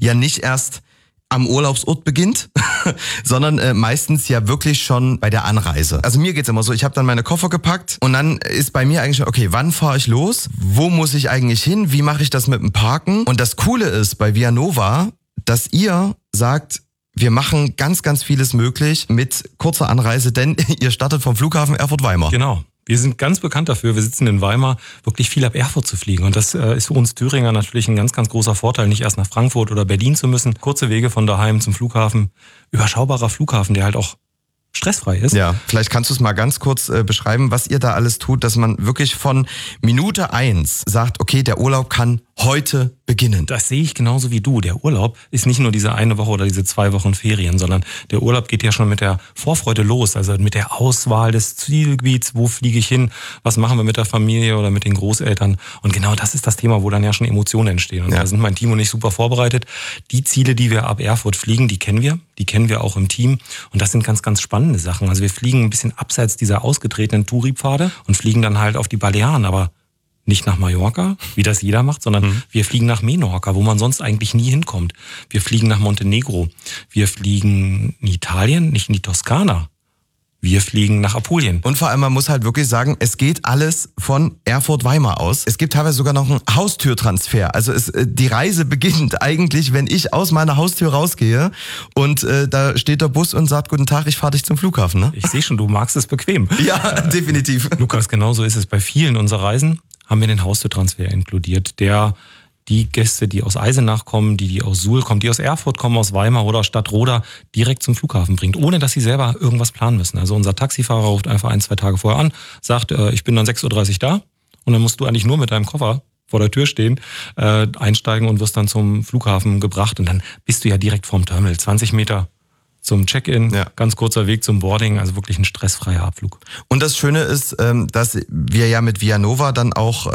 ja nicht erst am Urlaubsort beginnt, sondern meistens ja wirklich schon bei der Anreise. Also mir geht's immer so, ich habe dann meine Koffer gepackt und dann ist bei mir eigentlich schon, okay, wann fahre ich los? Wo muss ich eigentlich hin? Wie mache ich das mit dem Parken? Und das Coole ist bei Vianova, dass ihr sagt, wir machen ganz, ganz vieles möglich mit kurzer Anreise, denn ihr startet vom Flughafen Erfurt-Weimar. Genau. Wir sind ganz bekannt dafür, wir sitzen in Weimar, wirklich viel ab Erfurt zu fliegen. Und das ist für uns Thüringer natürlich ein ganz, ganz großer Vorteil, nicht erst nach Frankfurt oder Berlin zu müssen. Kurze Wege von daheim zum Flughafen, überschaubarer Flughafen, der halt auch stressfrei ist. Ja, vielleicht kannst du es mal ganz kurz beschreiben, was ihr da alles tut, dass man wirklich von Minute 1 sagt, okay, der Urlaub kann heute beginnen. Das sehe ich genauso wie du. Der Urlaub ist nicht nur diese eine Woche oder diese 2 Wochen Ferien, sondern der Urlaub geht ja schon mit der Vorfreude los, also mit der Auswahl des Zielgebiets, wo fliege ich hin, was machen wir mit der Familie oder mit den Großeltern. Und genau das ist das Thema, wo dann ja schon Emotionen entstehen. Und da sind mein Team und ich super vorbereitet. Die Ziele, die wir ab Erfurt fliegen, die kennen wir auch im Team. Und das sind ganz, ganz spannende Sachen. Also wir fliegen ein bisschen abseits dieser ausgetretenen Touri-Pfade und fliegen dann halt auf die Balearen, aber nicht nach Mallorca, wie das jeder macht, sondern wir fliegen nach Menorca, wo man sonst eigentlich nie hinkommt. Wir fliegen nach Montenegro. Wir fliegen in Italien, nicht in die Toskana. Wir fliegen nach Apulien. Und vor allem, man muss halt wirklich sagen, es geht alles von Erfurt-Weimar aus. Es gibt teilweise sogar noch einen Haustürtransfer. Also die Reise beginnt eigentlich, wenn ich aus meiner Haustür rausgehe und da steht der Bus und sagt, guten Tag, ich fahre dich zum Flughafen. Ne? Ich sehe schon, du magst es bequem. Ja, definitiv. Lukas, genauso ist es bei vielen unserer Reisen. Haben wir den Haustürtransfer inkludiert, der die Gäste, die aus Eisenach kommen, die aus Suhl kommen, die aus Erfurt kommen, aus Weimar oder Stadtroda, direkt zum Flughafen bringt, ohne dass sie selber irgendwas planen müssen. Also unser Taxifahrer ruft einfach 1-2 Tage vorher an, sagt, ich bin dann 6.30 Uhr da und dann musst du eigentlich nur mit deinem Koffer vor der Tür stehen, einsteigen und wirst dann zum Flughafen gebracht und dann bist du ja direkt vorm Terminal, 20 Meter zum Check-in, ganz kurzer Weg zum Boarding, also wirklich ein stressfreier Abflug. Und das Schöne ist, dass wir ja mit Vianova dann auch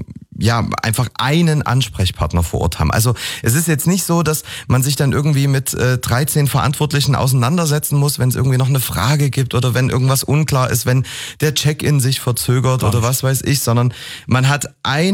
einfach einen Ansprechpartner vor Ort haben. Also es ist jetzt nicht so, dass man sich dann irgendwie mit 13 Verantwortlichen auseinandersetzen muss, wenn es irgendwie noch eine Frage gibt oder wenn irgendwas unklar ist, wenn der Check-in sich verzögert oder was weiß ich, sondern man hat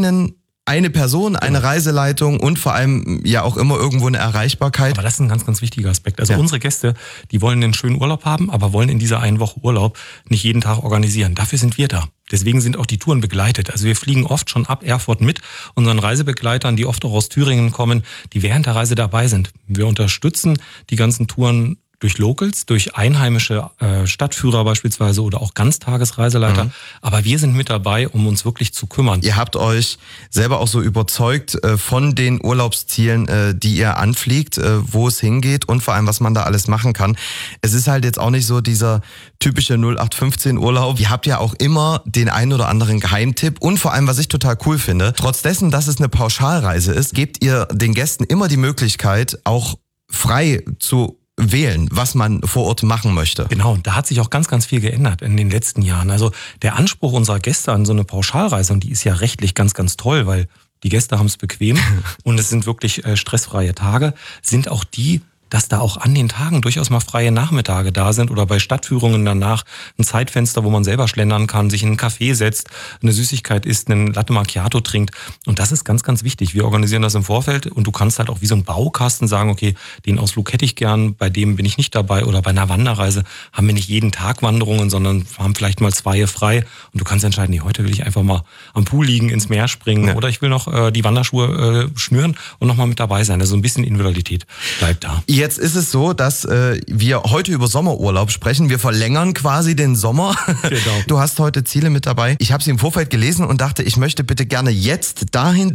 eine Person, eine Reiseleitung und vor allem ja auch immer irgendwo eine Erreichbarkeit. Aber das ist ein ganz, ganz wichtiger Aspekt. Also unsere Gäste, die wollen einen schönen Urlaub haben, aber wollen in dieser einen Woche Urlaub nicht jeden Tag organisieren. Dafür sind wir da. Deswegen sind auch die Touren begleitet. Also wir fliegen oft schon ab Erfurt mit unseren Reisebegleitern, die oft auch aus Thüringen kommen, die während der Reise dabei sind. Wir unterstützen die ganzen Touren durch Locals, durch einheimische Stadtführer beispielsweise oder auch Ganztagesreiseleiter. Aber wir sind mit dabei, um uns wirklich zu kümmern. Ihr habt euch selber auch so überzeugt von den Urlaubszielen, die ihr anfliegt, wo es hingeht und vor allem, was man da alles machen kann. Es ist halt jetzt auch nicht so dieser typische 0815 Urlaub. Ihr habt ja auch immer den einen oder anderen Geheimtipp und vor allem, was ich total cool finde, trotz dessen, dass es eine Pauschalreise ist, gebt ihr den Gästen immer die Möglichkeit, auch frei zu wählen, was man vor Ort machen möchte. Genau, da hat sich auch ganz, ganz viel geändert in den letzten Jahren. Also der Anspruch unserer Gäste an so eine Pauschalreise, und die ist ja rechtlich ganz, ganz toll, weil die Gäste haben es bequem und es sind wirklich stressfreie Tage, sind auch die, dass da auch an den Tagen durchaus mal freie Nachmittage da sind oder bei Stadtführungen danach ein Zeitfenster, wo man selber schlendern kann, sich in einen Café setzt, eine Süßigkeit isst, einen Latte Macchiato trinkt. Und das ist ganz, ganz wichtig. Wir organisieren das im Vorfeld und du kannst halt auch wie so ein Baukasten sagen, okay, den Ausflug hätte ich gern, bei dem bin ich nicht dabei. Oder bei einer Wanderreise haben wir nicht jeden Tag Wanderungen, sondern haben vielleicht mal 2 frei. Und du kannst entscheiden, nee, heute will ich einfach mal am Pool liegen, ins Meer springen oder ich will noch die Wanderschuhe schnüren und nochmal mit dabei sein. Also ein bisschen Individualität bleibt da. Jetzt ist es so, dass wir heute über Sommerurlaub sprechen. Wir verlängern quasi den Sommer. Genau. Du hast heute Ziele mit dabei. Ich habe sie im Vorfeld gelesen und dachte, ich möchte bitte gerne jetzt dahin.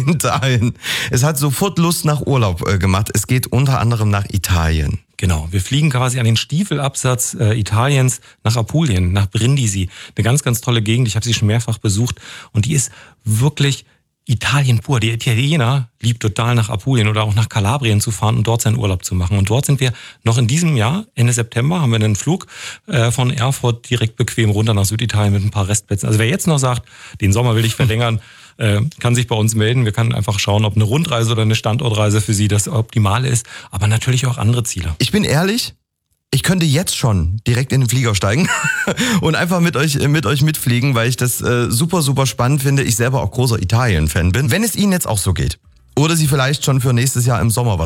Es hat sofort Lust nach Urlaub gemacht. Es geht unter anderem nach Italien. Genau, wir fliegen quasi an den Stiefelabsatz Italiens nach Apulien, nach Brindisi. Eine ganz, ganz tolle Gegend. Ich habe sie schon mehrfach besucht und die ist wirklich Italien pur. Der Italiener liebt total nach Apulien oder auch nach Kalabrien zu fahren und dort seinen Urlaub zu machen. Und dort sind wir noch in diesem Jahr, Ende September, haben wir einen Flug von Erfurt direkt bequem runter nach Süditalien mit ein paar Restplätzen. Also wer jetzt noch sagt, den Sommer will ich verlängern, kann sich bei uns melden. Wir können einfach schauen, ob eine Rundreise oder eine Standortreise für Sie das Optimale ist. Aber natürlich auch andere Ziele. Ich bin ehrlich, ich könnte jetzt schon direkt in den Flieger steigen und einfach mit euch mitfliegen, weil ich das super, super spannend finde. Ich selber auch großer Italien-Fan bin. Wenn es Ihnen jetzt auch so geht oder Sie vielleicht schon für nächstes Jahr im Sommer was